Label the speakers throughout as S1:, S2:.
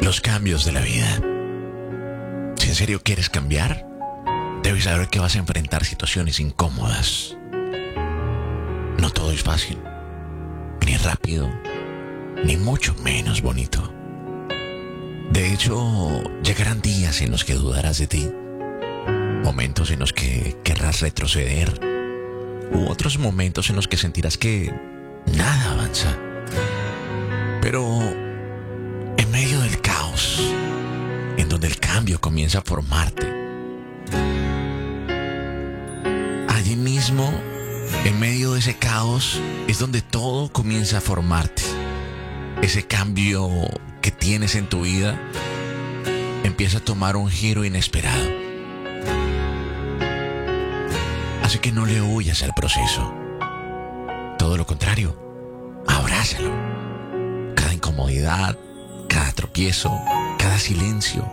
S1: Los cambios de la vida. Si en serio quieres cambiar, debes saber que vas a enfrentar situaciones incómodas. No todo es fácil, ni rápido, ni mucho menos bonito. De hecho, llegarán días en los que dudarás de ti, momentos en los que querrás retroceder, u otros momentos en los que sentirás que nada avanza. Pero en medio del caos, en donde el cambio comienza a formarte, allí mismo, en medio de ese caos, es donde todo comienza a formarte. Ese cambio que tienes en tu vida empieza a tomar un giro inesperado. Así que no le huyas al proceso. Todo lo contrario, abrázalo. Cada incomodidad, cada tropiezo, cada silencio,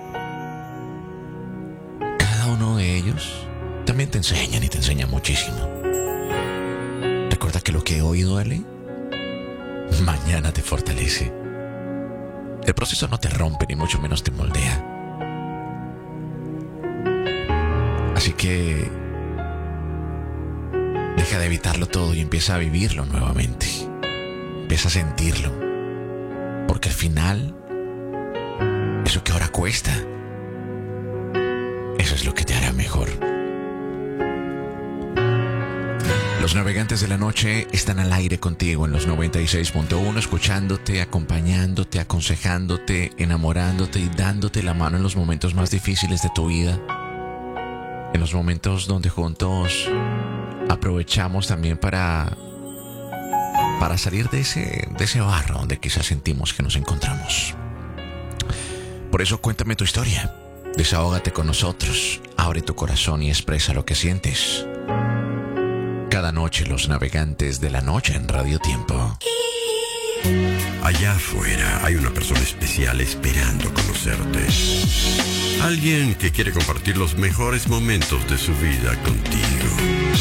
S1: cada uno de ellos también te enseñan y te enseñan muchísimo. Recuerda que lo que hoy duele, mañana te fortalece. El proceso no te rompe ni mucho menos te moldea. Así que deja de evitarlo todo y empieza a vivirlo nuevamente. Empieza a sentirlo. Porque al final, eso que ahora cuesta, eso es lo que te hará mejor. Los navegantes de la noche están al aire contigo en los 96.1, escuchándote, acompañándote, aconsejándote, enamorándote y dándote la mano en los momentos más difíciles de tu vida. En los momentos donde juntos aprovechamos también para salir de ese barro donde quizás sentimos que nos encontramos. Por eso cuéntame tu historia, desahógate con nosotros, abre tu corazón y expresa lo que sientes. Cada noche los navegantes de la noche en Radio Tiempo.
S2: Allá afuera hay una persona especial esperando conocerte. Alguien que quiere compartir los mejores momentos de su vida contigo.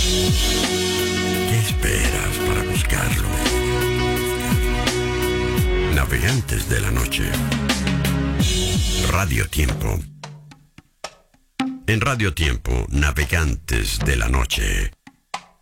S2: ¿Qué esperas para buscarlo? Navegantes de la noche. Radio Tiempo. En Radio Tiempo, Navegantes de la noche.